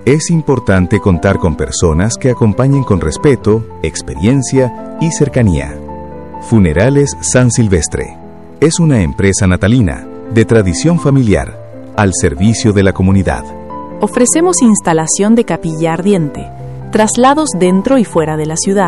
Es importante contar con personas que acompañen con respeto, experiencia y cercanía. Funerales San Silvestre es una empresa natalina de tradición familiar al servicio de la comunidad. Ofrecemos instalación de capilla ardiente, traslados dentro y fuera de la ciudad,